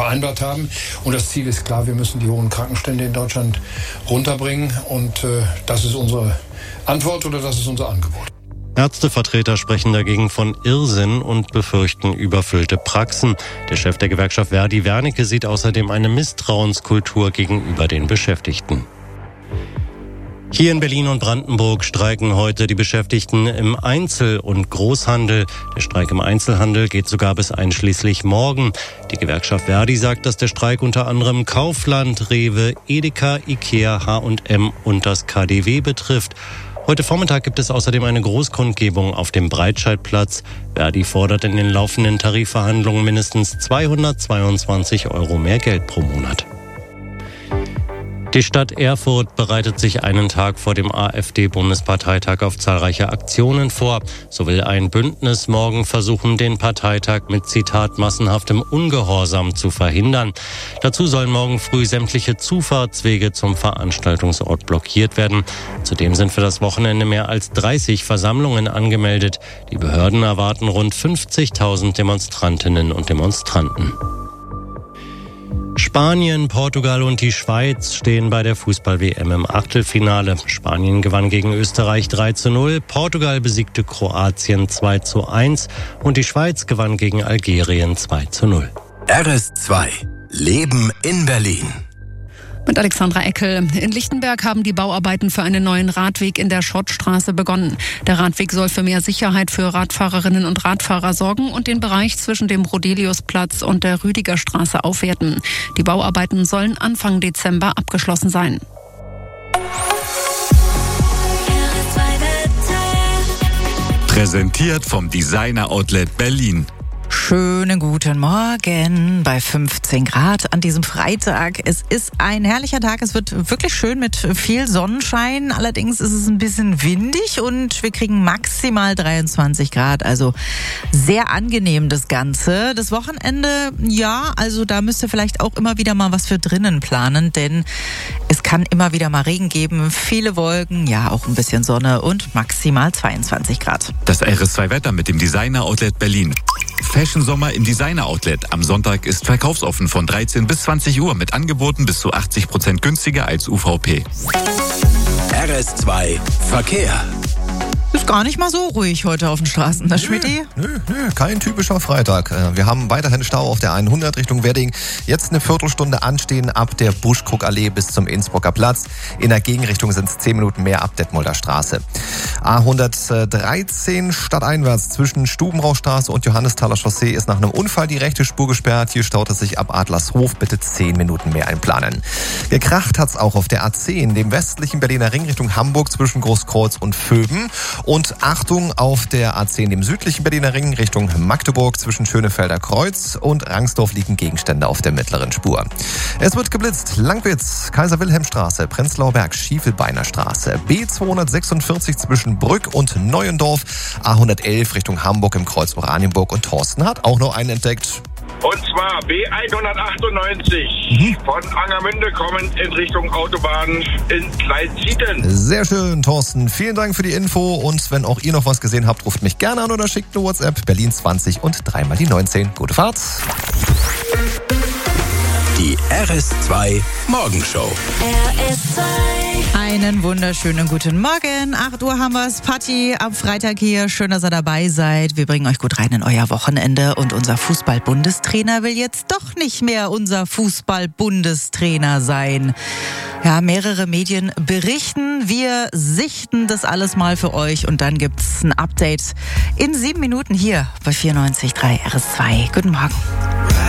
vereinbart haben. Und das Ziel ist klar, wir müssen die hohen Krankenstände in Deutschland runterbringen. Und das ist unsere Antwort oder das ist unser Angebot. Ärztevertreter sprechen dagegen von Irrsinn und befürchten überfüllte Praxen. Der Chef der Gewerkschaft Verdi, Wernicke, sieht außerdem eine Misstrauenskultur gegenüber den Beschäftigten. Hier in Berlin und Brandenburg streiken heute die Beschäftigten im Einzel- und Großhandel. Der Streik im Einzelhandel geht sogar bis einschließlich morgen. Die Gewerkschaft Verdi sagt, dass der Streik unter anderem Kaufland, Rewe, Edeka, Ikea, H&M und das KaDeWe betrifft. Heute Vormittag gibt es außerdem eine Großkundgebung auf dem Breitscheidplatz. Verdi fordert in den laufenden Tarifverhandlungen mindestens 222 € mehr Geld pro Monat. Die Stadt Erfurt bereitet sich einen Tag vor dem AfD-Bundesparteitag auf zahlreiche Aktionen vor. So will ein Bündnis morgen versuchen, den Parteitag mit, Zitat, massenhaftem Ungehorsam zu verhindern. Dazu sollen morgen früh sämtliche Zufahrtswege zum Veranstaltungsort blockiert werden. Zudem sind für das Wochenende mehr als 30 Versammlungen angemeldet. Die Behörden erwarten rund 50.000 Demonstrantinnen und Demonstranten. Spanien, Portugal und die Schweiz stehen bei der Fußball-WM im Achtelfinale. Spanien gewann gegen Österreich 3:0, Portugal besiegte Kroatien 2:1 und die Schweiz gewann gegen Algerien 2:0. RS2 Leben in Berlin. Mit Alexandra Eckel. In Lichtenberg haben die Bauarbeiten für einen neuen Radweg in der Schottstraße begonnen. Der Radweg soll für mehr Sicherheit für Radfahrerinnen und Radfahrer sorgen und den Bereich zwischen dem Rodeliusplatz und der Rüdigerstraße aufwerten. Die Bauarbeiten sollen Anfang Dezember abgeschlossen sein. Präsentiert vom Designer Outlet Berlin. Schönen guten Morgen bei 15 Grad an diesem Freitag. Es ist ein herrlicher Tag. Es wird wirklich schön mit viel Sonnenschein. Allerdings ist es ein bisschen windig und wir kriegen maximal 23 Grad. Also sehr angenehm das Ganze. Das Wochenende, ja, also da müsst ihr vielleicht auch immer wieder mal was für drinnen planen, denn es kann immer wieder mal Regen geben. Viele Wolken, ja, auch ein bisschen Sonne und maximal 22 Grad. Das RS2-Wetter mit dem Designer Outlet Berlin. Fashion Sommer im Designer Outlet. Am Sonntag ist verkaufsoffen von 13 bis 20 Uhr mit Angeboten bis zu 80% günstiger als UVP. RS2 Verkehr. Ist gar nicht mal so ruhig heute auf den Straßen, ne, Schmidti? Nö, kein typischer Freitag. Wir haben weiterhin Stau auf der 100 Richtung Wedding. Jetzt eine Viertelstunde anstehen ab der Buschkrugallee bis zum Innsbrucker Platz. In der Gegenrichtung sind es 10 Minuten mehr ab Detmolder Straße. A113 stadteinwärts zwischen Stubenrauchstraße und Johannesthaler Chaussee ist nach einem Unfall die rechte Spur gesperrt. Hier staut es sich ab Adlershof. Bitte 10 Minuten mehr einplanen. Gekracht hat's auch auf der A10, dem westlichen Berliner Ring Richtung Hamburg zwischen Großkreuz und Vöben. Und Achtung auf der A10, dem südlichen Berliner Ring Richtung Magdeburg zwischen Schönefelder Kreuz und Rangsdorf liegen Gegenstände auf der mittleren Spur. Es wird geblitzt. Langwitz, Kaiser-Wilhelm-Straße, Prenzlauer Berg, Schiefelbeiner Straße, B246 zwischen Brück und Neuendorf, A111 Richtung Hamburg im Kreuz Oranienburg und Thorsten hat auch noch einen entdeckt. Und zwar B198 von Angermünde kommend in Richtung Autobahn in Kleinzieten. Sehr schön, Thorsten. Vielen Dank für die Info. Und wenn auch ihr noch was gesehen habt, ruft mich gerne an oder schickt eine WhatsApp. Berlin 20 und 3 mal die 19. Gute Fahrt. Die RS2 Morgenshow. RS2. Einen wunderschönen guten Morgen. 8 Uhr haben wir's. Party am Freitag hier. Schön, dass ihr dabei seid. Wir bringen euch gut rein in euer Wochenende. Und unser Fußball-Bundestrainer will jetzt doch nicht mehr unser Fußball-Bundestrainer sein. Ja, mehrere Medien berichten. Wir sichten das alles mal für euch. Und dann gibt's ein Update in 7 Minuten hier bei 94.3 RS2. Guten Morgen.